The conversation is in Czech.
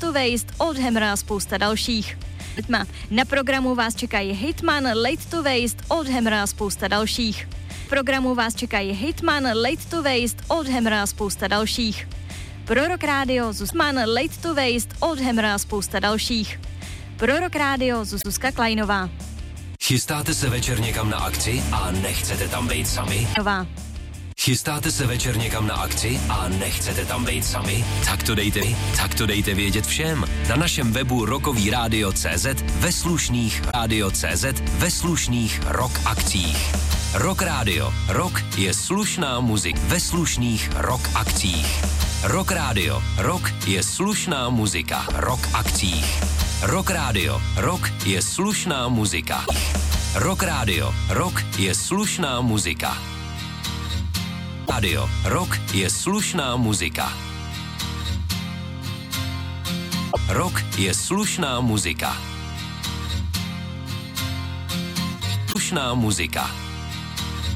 to Waste od Hemra a spousta dalších. Na programu vás čekají Hitman, Late to Waste od Hemra a spousta dalších. V programu vás čekají Hitman, Late to Waste od Hemra a spousta dalších. Pro Rock Radio Zuzman, Late to Waste od Hemra a spousta dalších. Pro Rock Radio Zuzka Kleinová. Chystáte se večer někam na akci a nechcete tam být sami? Nová. Chystáte se večer někam na akci a nechcete tam být sami? Tak to dejte vědět všem. Na našem webu rockovyradio.cz ve slušných rock akcích. Rock Radio. Rock je slušná muzika ve slušných rock akcích. Rock Radio. Rock je slušná muzika rock akcích. Rock Radio. Rock je slušná muzika. Rock Radio. Rock je slušná muzika. Radio. Rock je slušná muzika. Rock je slušná muzika. Slušná muzika.